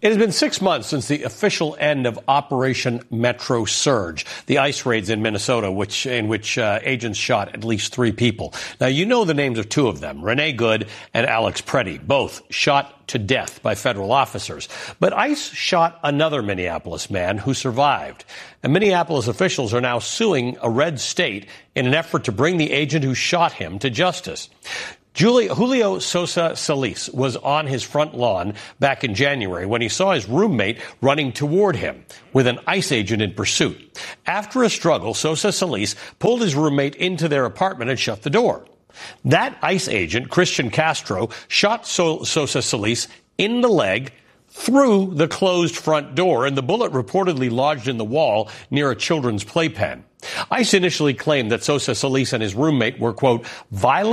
It has been 6 months since the official end of Operation Metro Surge, the ICE raids in Minnesota, in which agents shot at least 3 people. Now, you know the names of 2 of them, Renee Good and Alex Preddy, both shot to death by federal officers. But ICE shot another Minneapolis man who survived. And Minneapolis officials are now suing a red state in an effort to bring the agent who shot him to justice. Julio Sosa Solis was on his front lawn back in January when he saw his roommate running toward him with an ICE agent in pursuit. After a struggle, Sosa Solis pulled his roommate into their apartment and shut the door. That ICE agent, Christian Castro, shot Sosa Solis in the leg through the closed front door, and the bullet reportedly lodged in the wall near a children's playpen. ICE initially claimed that Sosa Solis and his roommate were, quote, violent